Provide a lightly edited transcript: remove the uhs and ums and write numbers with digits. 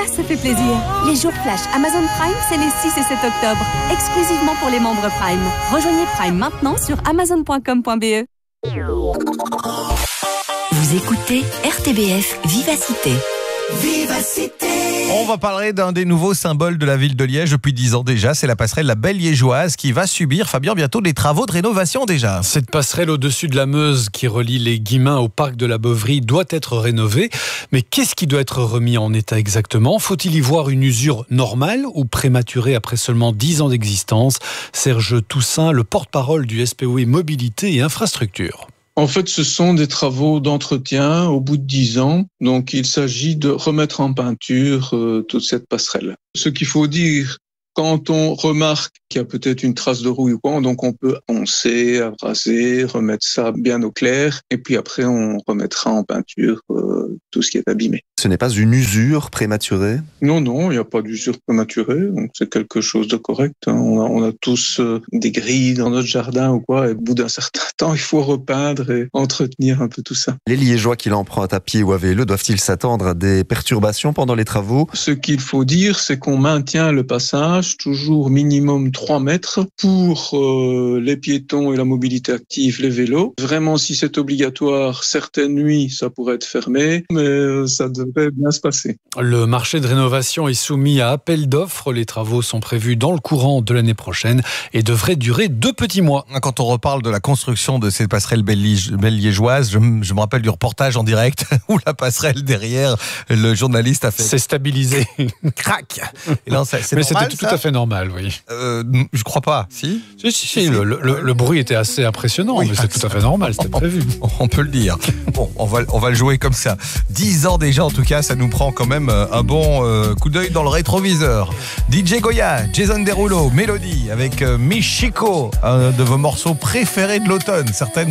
ça fait plaisir. Les jours flash Amazon Prime, c'est les 6 et 7 octobre. Exclusivement pour les membres Prime. Rejoignez Prime maintenant sur amazon.com.be. Vous écoutez RTBF Vivacité. Vivacité. On va parler d'un des nouveaux symboles de la ville de Liège depuis 10 ans déjà. C'est la passerelle La Belle Liégeoise qui va subir, Fabien, bientôt des travaux de rénovation déjà. Cette passerelle au-dessus de la Meuse qui relie les Guillemins au parc de la Beuverie doit être rénovée. Mais qu'est-ce qui doit être remis en état exactement ? Faut-il y voir une usure normale ou prématurée après seulement 10 ans d'existence ? Serge Toussaint, le porte-parole du SPOE Mobilité et Infrastructure. En fait, ce sont des travaux d'entretien au bout de 10 ans. Donc, il s'agit de remettre en peinture toute cette passerelle. Ce qu'il faut dire, quand on remarque qu'il y a peut-être une trace de rouille ou quoi, donc on peut poncer, abraser, remettre ça bien au clair. Et puis après, on remettra en peinture tout ce qui est abîmé. Ce n'est pas une usure prématurée ? Non, il n'y a pas d'usure prématurée. Donc c'est quelque chose de correct. On a tous des grilles dans notre jardin ou quoi. Et au bout d'un certain temps, il faut repeindre et entretenir un peu tout ça. Les Liégeois qui l'empruntent à pied ou à vélo doivent-ils s'attendre à des perturbations pendant les travaux ? Ce qu'il faut dire, c'est qu'on maintient le passage toujours minimum 3 mètres pour les piétons et la mobilité active, les vélos. Vraiment, si c'est obligatoire, certaines nuits, ça pourrait être fermé, mais ça devrait bien se passer. Le marché de rénovation est soumis à appel d'offres. Les travaux sont prévus dans le courant de l'année prochaine et devraient durer 2 petits mois. Quand on reparle de la construction de cette passerelle Belle Liégeoise, je me rappelle du reportage en direct où la passerelle derrière, le journaliste a fait... C'est stabilisé. Crac. Et là, c'est mais normal, c'était tout à fait normal, oui. Je crois pas. Si. Le bruit était assez impressionnant, oui, mais c'est tout à fait normal, c'était prévu. On peut le dire. Bon, on va le jouer comme ça. 10 ans déjà, en tout cas, ça nous prend quand même un bon coup d'œil dans le rétroviseur. DJ Goya, Jason Derulo, Mélodie avec Michiko, un de vos morceaux préférés de l'automne, certainement.